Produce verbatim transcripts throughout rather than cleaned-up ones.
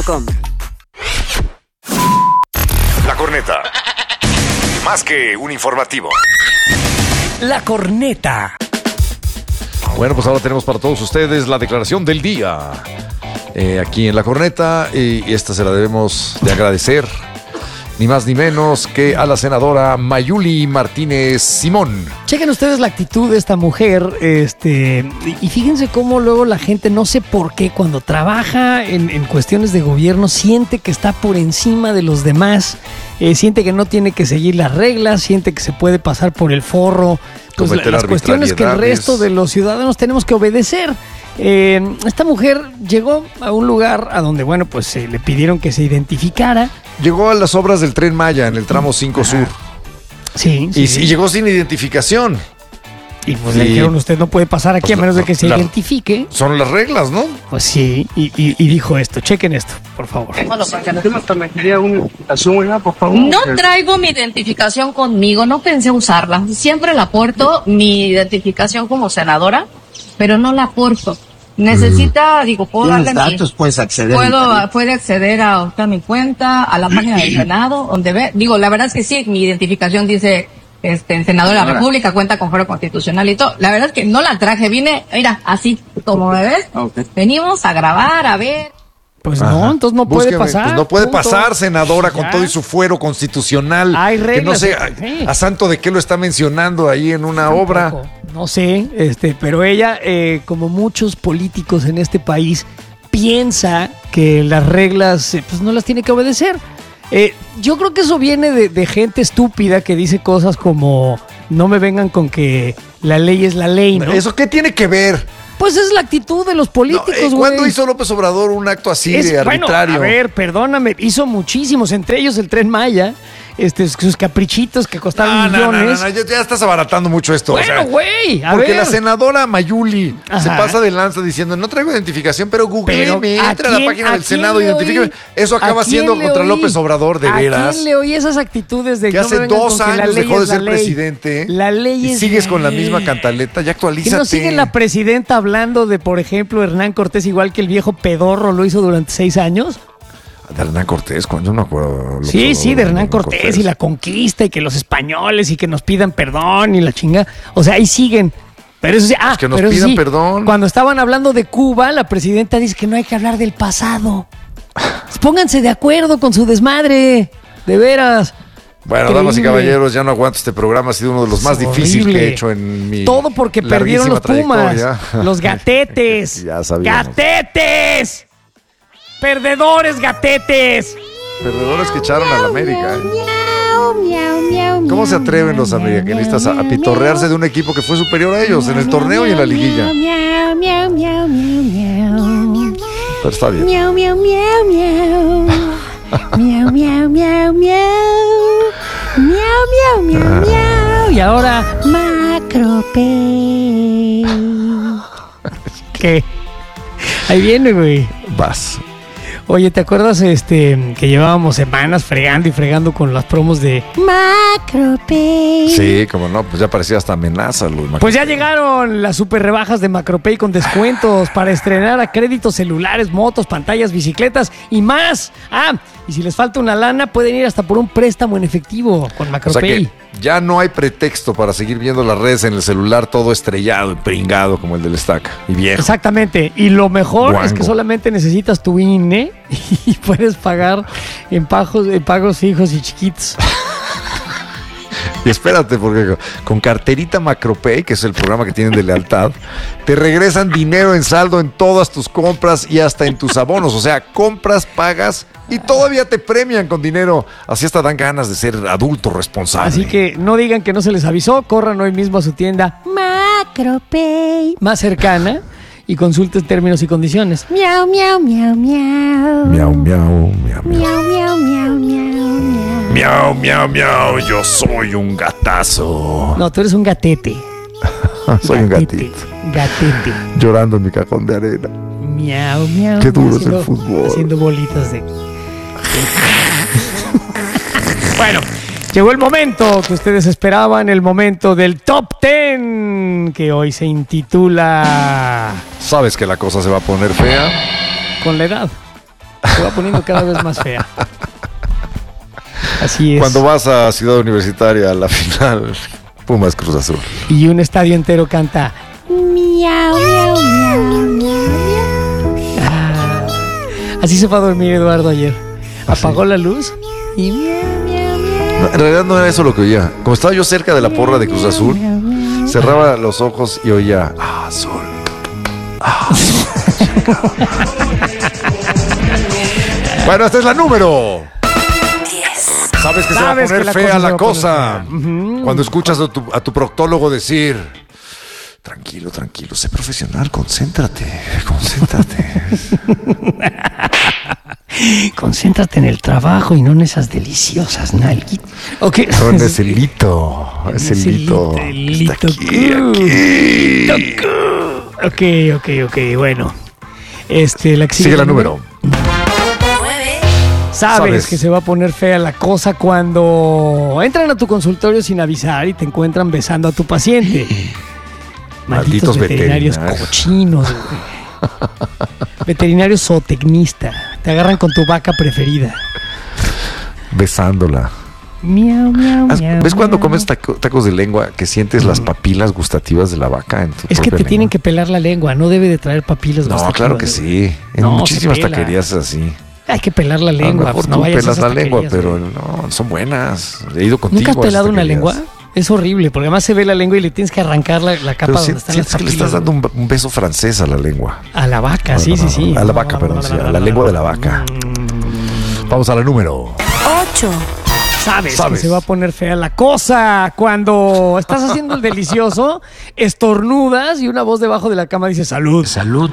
La Corneta. Más que un informativo. La Corneta. Bueno, pues ahora tenemos para todos ustedes la declaración del día. Eh, aquí en La Corneta. Y esta se la debemos de agradecer. Ni más ni menos que a la senadora Mayuli Martínez Simón. Chequen ustedes la actitud de esta mujer, este, y fíjense cómo luego la gente, no sé por qué, cuando trabaja en, en cuestiones de gobierno, siente que está por encima de los demás, eh, siente que no tiene que seguir las reglas, siente que se puede pasar por el forro, pues la, las cuestiones que el resto de los ciudadanos tenemos que obedecer. Eh, esta mujer llegó a un lugar a donde, bueno, pues eh, le pidieron que se identificara. Llegó a las obras del Tren Maya en el tramo cinco Sur. Sí, sí, y, sí. y llegó sin identificación. Y pues y, le dijeron, usted no puede pasar aquí pues, a menos de que se la, identifique. Son las reglas, ¿no? Pues sí, y, y, y dijo esto. Chequen esto, por favor. No traigo mi identificación conmigo, no pensé usarla. Siempre la porto, mi identificación como senadora, pero no la porto. Necesita, digo, puedo darle datos, mi, puedes acceder puedo, puede acceder a, a mi cuenta, a la página del Senado, donde ve, digo, la verdad es que sí, mi identificación dice, este, senador de la República, cuenta con fuero constitucional y todo. La verdad es que no la traje, vine, mira, así, como me ves, okay. Venimos a grabar, a ver. Pues Ajá. no, entonces no puede Búsqueme, pasar. Pues no puede punto. pasar, senadora, con ya. todo y su fuero constitucional. Hay reglas. Que no sé a, sí. a santo de qué lo está mencionando ahí en una Tampoco, obra. No sé, este, pero ella, eh, como muchos políticos en este país, piensa que las reglas eh, pues no las tiene que obedecer. Eh, yo creo que eso viene de, de gente estúpida que dice cosas como no me vengan con que la ley es la ley, ¿no? ¿Eso qué tiene que ver? Pues es la actitud de los políticos, güey. No, eh, ¿Cuándo hizo López Obrador un acto así es, de arbitrario? Bueno, a ver, perdóname, hizo muchísimos, entre ellos el Tren Maya, este, sus caprichitos que costaron no, millones. No, no, no, ya, ya estás abaratando mucho esto. Bueno, güey, o sea, porque ver. la senadora Mayuli Ajá. se pasa de lanza diciendo, no traigo identificación, pero googleeme, entra a la página del Senado, identifíqueme. Eso acaba siendo contra López Obrador, de ¿A veras. ¿A quién le oí esas actitudes de que hace no dos años dejó de ser ley. presidente? La ley y es sigues ley. con la misma cantaleta, ya actualízate. ¿Que no sigue la presidenta hablando de, por ejemplo, Hernán Cortés, igual que el viejo pedorro lo hizo durante seis años? De Hernán Cortés, cuando yo no me acuerdo. Sí, sí, de Hernán Cortés, Cortés y la conquista y que los españoles y que nos pidan perdón y la chinga. O sea, ahí siguen. Pero eso sí, ah, pues que nos pero pidan sí, perdón. Cuando estaban hablando de Cuba, la presidenta dice que no hay que hablar del pasado. Pónganse de acuerdo con su desmadre, de veras. Bueno, Increíble. Damas y caballeros, ya no aguanto este programa, ha sido uno de los más difíciles que he hecho en mi Todo porque perdieron los Pumas, los gatetes. Ya sabíamos. ¡Gatetes! ¡Perdedores, gatetes! Perdedores que echaron a la América. ¿eh? ¿Cómo se atreven los americanistas a, a pitorrearse de un equipo que fue superior a ellos en el torneo y en la liguilla? Pero está bien. Miau, miau, miau, miau. Miau, miau, miau, miau. Miau, miau, miau, miau. Y ahora, Macropay. ¿Qué? Ahí viene, güey. Vas. Oye, ¿te acuerdas este que llevábamos semanas fregando y fregando con las promos de Macropay? Sí, como no, pues ya parecía hasta amenaza, Luis. Pues ya llegaron las super rebajas de Macropay con descuentos para estrenar a créditos celulares, motos, pantallas, bicicletas y más. Ah, y si les falta una lana, pueden ir hasta por un préstamo en efectivo con Macropay. O sea que ya no hay pretexto para seguir viendo las redes en el celular todo estrellado y pringado como el del Stack y viejo. Exactamente. Y lo mejor Guango. es que solamente necesitas tu I N E y puedes pagar en pagos, en pagos fijos y chiquitos. Y espérate, porque con carterita Macropay, que es el programa que tienen de lealtad, te regresan dinero en saldo en todas tus compras y hasta en tus abonos. O sea, compras, pagas y todavía te premian con dinero. Así hasta dan ganas de ser adulto responsable. Así que no digan que no se les avisó, corran hoy mismo a su tienda Macropay más cercana y consulten términos y condiciones. Miau, miau, miau, miau. Miau, miau, miau, miau. Miau, miau, miau, miau. Miau, miau, miau, yo soy un gatazo. No, tú eres un gatete. Soy gatete, un gatito. Gatete. Llorando en mi cajón de arena. Miau, miau. Qué duro haciendo, es el fútbol. Haciendo bolitas de... Bueno, llegó el momento que ustedes esperaban, el momento del Top Ten, que hoy se intitula... Sabes que la cosa se va a poner fea. Con la edad. Se va poniendo cada vez más fea. Así es. Cuando vas a Ciudad Universitaria a la final, Pumas Cruz Azul. Y un estadio entero canta. Miau, miau, miau, miau, Ah, así se fue a dormir Eduardo ayer. ¿Ah, Apagó sí? la luz y miau, miau, miau. No, en realidad no era eso lo que oía. Como estaba yo cerca de la porra de Cruz Azul, cerraba los ojos y oía "Ah, azul. Ah, azul". Bueno, esta es la número. Sabes que Sabes se va a que la poner fea cosa se va la a poner cosa. fea. Ujú. Cuando escuchas a tu, a tu proctólogo decir: tranquilo, tranquilo, sé profesional, concéntrate, concéntrate. Concéntrate en el trabajo y no en esas deliciosas nalguitas. Okay. Son ese lito, ese Ese lito. lito, Está aquí, lito. aquí. Ok, ok, ok, bueno. Este, la que Sigue la número. Sabes, Sabes. que se va a poner fea la cosa cuando entran a tu consultorio sin avisar y te encuentran besando a tu paciente. Malditos Malditos veterinarios, veterinarios. cochinos, güey. Veterinario zootecnista. Te agarran con tu vaca preferida. Besándola. Miau, miau, ¿Has- miau. ¿Ves cuando miau. comes taco- tacos de lengua que sientes las papilas gustativas de la vaca en tu Es que propia te tienen lengua? que pelar la lengua, no debe de traer papilas No, gustativas, claro que güey. sí. En No, muchísimas se pela. taquerías es así. Hay que pelar la A lo lengua. mejor Pues no tú vayas a pelas esas la lengua, taquerías, pero güey. no, son buenas. He ido contigo. ¿Nunca has a esas pelado una taquerías. lengua? Es horrible, porque además se ve la lengua y le tienes que arrancar la, la capa Pero donde si- están las sientes que le papilas. estás dando un, un beso francés a la lengua. A la vaca, No, sí, no, sí, no, sí. a la vaca, perdón, sí, a la lengua de la vaca. Mm, Vamos a la número. ocho. Sabes, Sabes. que se va a poner fea la cosa cuando estás haciendo el delicioso, estornudas y una voz debajo de la cama dice salud. Salud.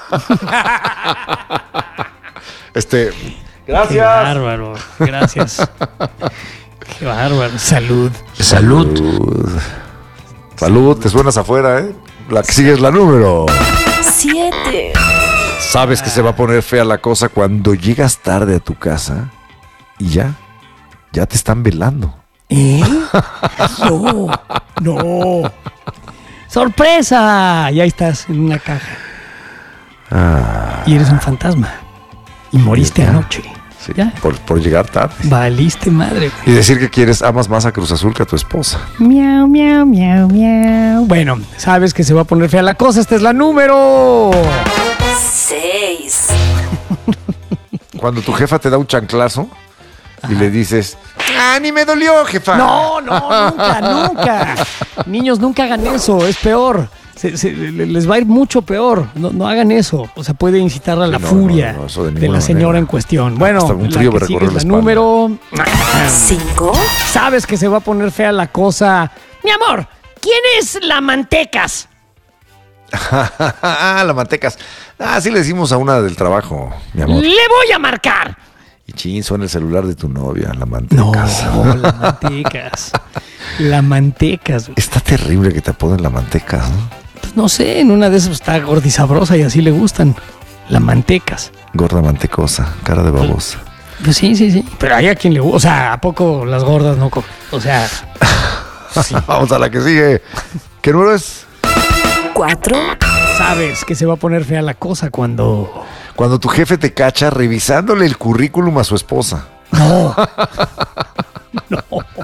Este. Qué bárbaro. Gracias. Qué bárbaro. Salud. Salud. Salud, te suenas afuera, ¿eh? La que sigue es la número. Siete. Sabes que se va a poner fea la cosa cuando llegas tarde a tu casa y ya, ya te están velando. ¿Eh? No, no. ¡Sorpresa! Y ahí estás en una caja. Ah, Y eres un fantasma. Y moriste ya. anoche. sí, Ya. por, por llegar tarde. Valiste madre, Y decir que quieres, amas más a Cruz Azul que a tu esposa. Miau, miau, miau, miau. Bueno, sabes que se va a poner fea la cosa. Esta es la número. Seis. Cuando tu jefa te da un chanclazo y le dices, ah, ni me dolió, jefa. No, no, nunca, nunca. Niños, nunca hagan eso. Es peor. Se- se- le- les va a ir mucho peor. No, no hagan eso. O sea, puede incitar a la Sí, no, furia no, no, eso de de, ninguna la señora manera. en cuestión. Bueno, Hasta un la frío me que sigue recorrió es la la espalda. número. Cinco. Sabes que se va a poner fea la cosa. Mi amor, ¿quién es la Mantecas? Ah, la mantecas. Ah, sí le decimos a una del trabajo, mi amor. Le voy a marcar. Y chin, suena el celular de tu novia, la No, mantecas. la Mantecas. La Mantecas. güey. Está terrible que te apoden la mantecas, ¿no? Pues no sé, en una de esas está gordisabrosa y así le gustan. La Mantecas. Gorda mantecosa, cara de babosa. Pues sí, sí, sí. Pero hay a quien le gusta. O sea, ¿a poco las gordas no? co- O sea, sí. Vamos a la que sigue. ¿Qué número es? Cuatro. Sabes que se va a poner fea la cosa cuando... Cuando tu jefe te cacha revisándole el currículum a su esposa. No. No.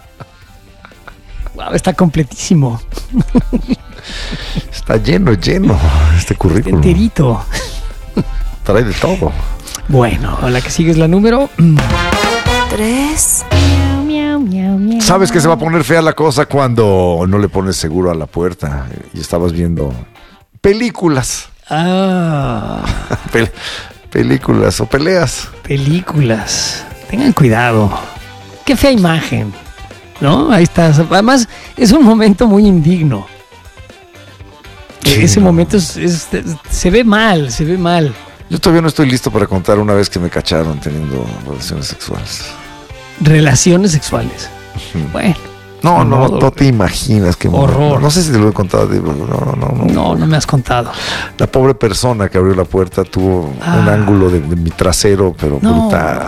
Wow, está completísimo. Está lleno, lleno este currículum. Enterito. Trae de todo. Bueno, la que sigue es la número... Tres. Miau, miau, miau. Sabes que se va a poner fea la cosa cuando no le pones seguro a la puerta y estabas viendo películas. Ah, Pel- películas o peleas. películas. Tengan cuidado. Qué fea imagen. ¿No? Ahí estás. Además, es un momento muy indigno. Sí, Ese no. momento es- es- se ve mal, se ve mal. Yo todavía no estoy listo para contar una vez que me cacharon teniendo relaciones sexuales. Relaciones sexuales. Bueno. No, Ni no, modo, no te imaginas qué Horror. momento. No sé si te lo he contado. digo, No, no, no, no. No, no me has contado. La pobre persona que abrió la puerta tuvo un Ah. ángulo de, de mi trasero, pero No. brutal.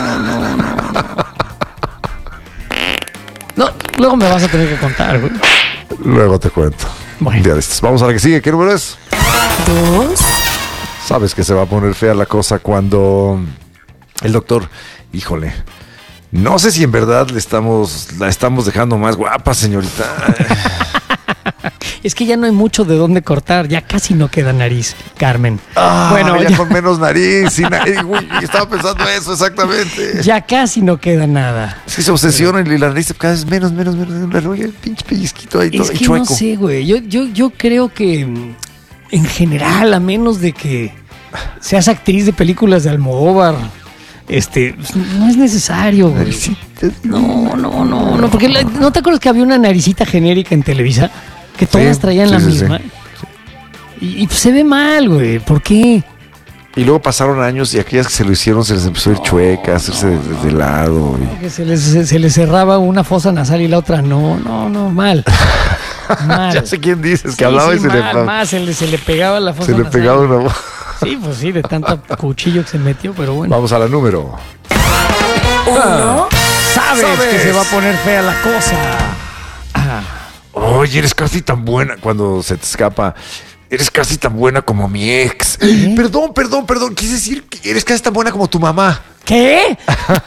No, luego me vas a tener que contar, güey. Luego te cuento. Bueno. Un día de estos. Vamos a la que sigue. ¿Qué número es? Dos. Sabes que se va a poner fea la cosa cuando El doctor, híjole, no sé si en verdad le estamos, la estamos dejando más guapa, señorita. Es que ya no hay mucho de dónde cortar, ya casi no queda nariz, Carmen. Ah, bueno, ya, ya, con menos nariz, sin nariz. Uy, estaba pensando eso, exactamente. ya casi no queda nada. Es que se obsesiona y la nariz cada vez menos, menos, menos. menos el pinche pellizquito ahí Es todo que chueco. no sé, güey. Yo, yo, yo creo que mm, en general, a menos de que seas actriz de películas de Almodóvar, este, pues, no es necesario, güey. Naricita. No, no, no, no, porque la- ¿no te acuerdas que había una naricita genérica en Televisa? Que todas Sí, traían sí, la sí, misma. Y, y, pues, se ve mal, güey. ¿Por qué? Y luego pasaron años y aquellas que se lo hicieron se les empezó a ir chueca, a hacerse de, de- de lado. y- Que se les, se, se les cerraba una fosa nasal y la otra no, no, no, mal. Mal. Ya sé quién dices, que Sí, hablaba sí, y se mal, le, mal, se le, se le pegaba la fosa se le nasal. pegaba una voz. Sí, pues sí, de tanto cuchillo que se metió, pero bueno. Vamos a la número. Uno. Sabes, ¿Sabes? que se va a poner fea la cosa. Ah, Oye, eres casi tan buena cuando se te escapa. Eres casi tan buena como mi ex. ¿Eh? Perdón, perdón, perdón. Quise decir que eres casi tan buena como tu mamá. ¿qué?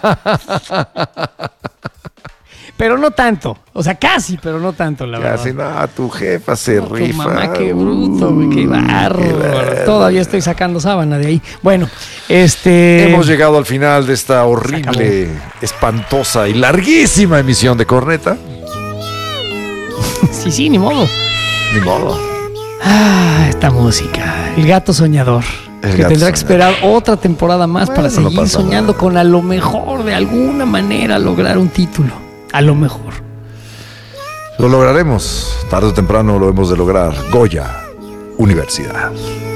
Pero no tanto. O sea, casi, pero no tanto, la verdad. Casi no, tu jefa se No, tu rifa. mamá, qué bruto, güey, qué bárbaro. bárbaro. Todavía estoy sacando sábana de ahí. Bueno, este... Hemos llegado al final de esta horrible, espantosa y larguísima emisión de Corneta. Sí, sí, ni modo. Ni modo. Ah, esta música. El gato soñador. El que gato tendrá que soñador. esperar otra temporada más Bueno, para no seguir pasa soñando nada. con a lo mejor, de alguna manera, lograr un título. A lo mejor. Lo lograremos. Tarde o temprano lo hemos de lograr. Goya, Universidad.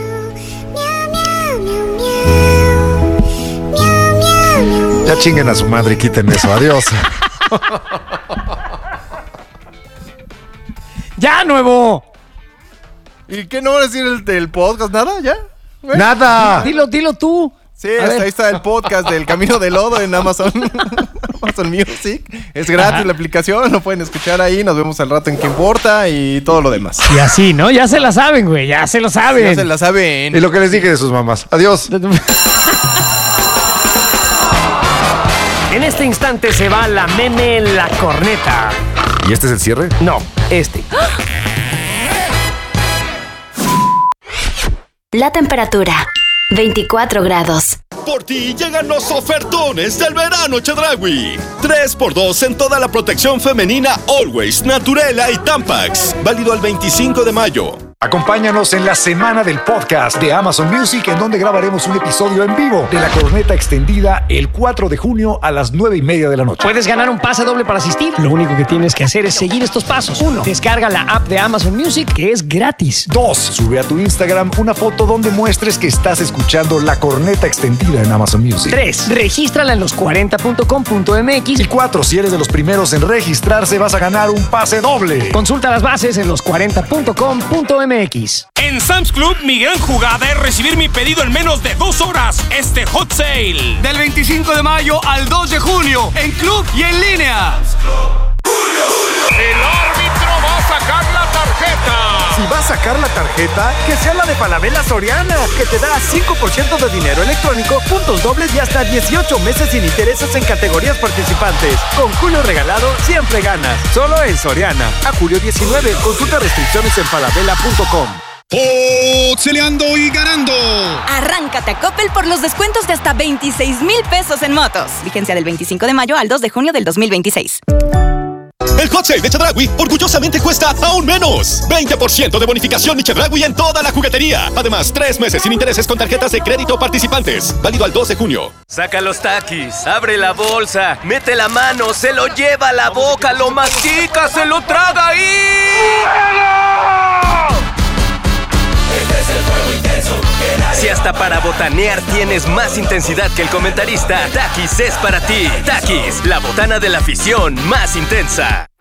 Ya chinguen a su madre y quiten eso. Adiós. ¡Ya, nuevo! ¿Y qué no va a decir el del podcast? ¿Nada? ¿Ya? ¿Eh? ¡Nada! Dilo, dilo tú. Sí, A hasta ver. ahí está el podcast del Camino del Lodo en Amazon. Amazon Music. Es gratis Ajá. la aplicación, lo pueden escuchar ahí. Nos vemos al rato en Que Importa y todo lo demás. Y así, ¿no? Ya se la saben, güey. Ya se lo saben. Ya se la saben. Y lo que les dije de sus mamás. Adiós. En este instante se va la meme La Corneta. ¿Y este es el cierre? No, este. La temperatura, veinticuatro grados. Por ti llegan los ofertones del verano Chedraui. tres por dos en toda la protección femenina Always, Naturela y Tampax. Válido al veinticinco de mayo. Acompáñanos en la semana del podcast de Amazon Music, en donde grabaremos un episodio en vivo de la Corneta Extendida el cuatro de junio a las nueve y media de la noche. Puedes ganar un pase doble para asistir. Lo único que tienes que hacer es seguir estos pasos. Uno, descarga la app de Amazon Music, que es gratis. Dos, sube a tu Instagram una foto donde muestres que estás escuchando la Corneta Extendida en Amazon Music. Tres, regístrala en los cuarenta punto com punto m x. Y cuatro, si eres de los primeros en registrarse, vas a ganar un pase doble. Consulta las bases en los cuarenta punto com punto m x. En Sam's Club, mi gran jugada es recibir mi pedido en menos de dos horas. Este hot sale. Del veinticinco de mayo al dos de junio, en club y en línea. El árbitro va a sacar la tarjeta. Si va a sacar la tarjeta, que sea la de Falabella Soriana, que te da cinco por ciento de dinero electrónico, puntos dobles y hasta dieciocho meses sin intereses en categorías participantes. Con Julio regalado, siempre ganas. Solo en Soriana. A julio diecinueve. Consulta restricciones en falabella punto com. Pixeleando y ganando. Arráncate a Coppel por los descuentos de hasta veintiséis mil pesos en motos. Vigencia del veinticinco de mayo al dos de junio del dos mil veintiséis. El hot sale de Chedraui orgullosamente cuesta aún menos. veinte por ciento de bonificación y Chedraui en toda la juguetería. Además, tres meses sin intereses con tarjetas de crédito participantes. Válido al dos de junio. Saca los taquis, abre la bolsa, mete la mano, se lo lleva a la boca, lo mastica, se lo traga y... Si hasta para botanear tienes más intensidad que el comentarista, Takis es para ti. Takis, la botana de la afición más intensa.